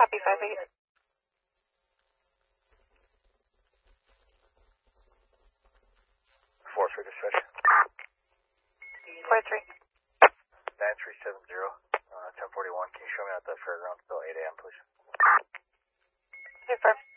Copy 5-8. 4-3 dispatch. 4-3. 9370, 1041. Can you show me at the fairgrounds till 8 a.m., please? Confirm.